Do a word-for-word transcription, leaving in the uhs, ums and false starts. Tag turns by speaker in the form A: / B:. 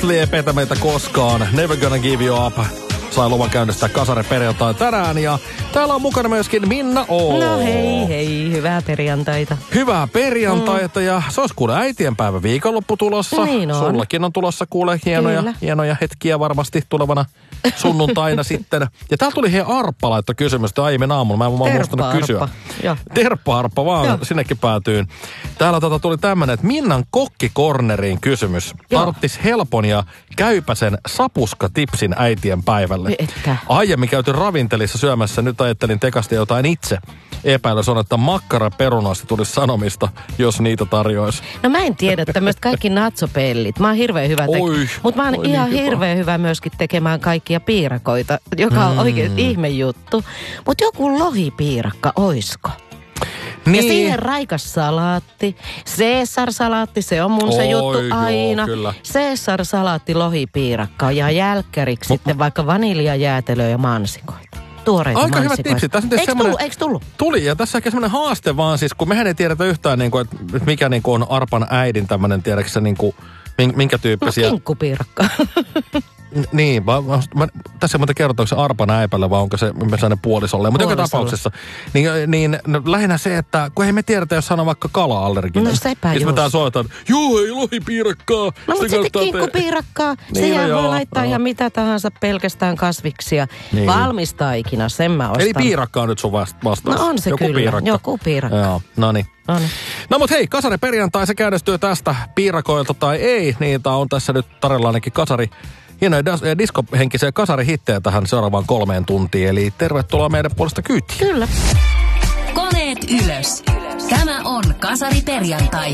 A: Beatle ei petä meitä koskaan. Never Gonna Give You Up. Sai luvan käynnistää Kasari perjantai tänään ja täällä on mukana myöskin Minna O.
B: No hei hei, hyvää perjantaita.
A: Hyvää perjantaita mm. ja se olisi kuule äitienpäivä viikonloppu tulossa.
B: Niin on.
A: Sullakin on tulossa kuule hienoja, hienoja hetkiä varmasti tulevana sunnuntaina sitten. Ja täällä tuli hei Arppa laitto kysymystä aiemmin aamulla. Mä en vaan muistanut kysyä. Terppa Arppa vaan Joo. sinnekin päätyyn. Täällä tota tuli tämmönen, että Minnan kokkikorneriin kysymys. Tarttis helpon ja käypäsen sapuskatipsin äitien päivälle.
B: Että.
A: Aiemmin käyty ravintelissa syömässä, nyt ajattelin tekasti jotain itse. Epäilys on, että makkaraperunoista tulisi sanomista, jos niitä tarjoisi.
B: No mä en tiedä tämmöistä kaikki natsopellit. Mä oon hirveän hyvä tekemään. Mutta mä oon ihan niin hirveän hyvä myöskin tekemään kaikkia piirakoita, joka on mm. oikein ihme juttu. Mutta joku lohipiirakka, oisko? Niin. Ja siihen raikassalaatti, Caesar-salaatti, se on mun Oi, se juttu aina. Caesar-salaatti, lohipiirakka ja jälkkäriksi Mut, sitten vaikka vaniljajäätelöä ja mansikoita. Tuoreita
A: aika
B: mansikoita.
A: Hyvät tipsit.
B: Eikö semmoinen... tullut? Eikö tullut?
A: Tuli ja tässä on semmoinen haaste vaan siis, kun mehän ei tiedetä yhtään, niin kuin, että mikä niin kuin on Arpan äidin tämmöinen, tiedätkö niin kuin, minkä tyyppisiä...
B: No kinkkupiirakka.
A: Niin, mä, mä, tässä ei muuta kerrota, onko se Arpan äipällä vai onko se sellainen puolisolle. Mutta joka tapauksessa, niin, niin no, lähinnä se, että kun ei me tiedetä, jos hän on vaikka kala-allerginen.
B: No sepä just.
A: Jos me tää soitaan, joo ei lohipiirakkaa.
B: No mutta sitten kinkkupiirakkaa. Te... Siihen niin, no, voi joo, laittaa joo. ihan mitä tahansa pelkästään kasviksia. Niin. Valmistaikina, sen mä ostan.
A: Eli piirakka on nyt sun vastaus.
B: No on se
A: Joku
B: kyllä,
A: piirakka.
B: joku piirakka.
A: Joo, no niin.
B: No, niin.
A: no mut hei, Kasari perjantai, se käynnistyy tästä piirakoilta tai ei. Niitä on tässä nyt tarjolla ainakin Kasari. Hienoja diskohenkisiä kasarihittejä tähän seuraavaan kolmeen tuntiin. Eli tervetuloa meidän puolesta kyytiin.
B: Kyllä.
C: Koneet ylös. Tämä on Kasari perjantai.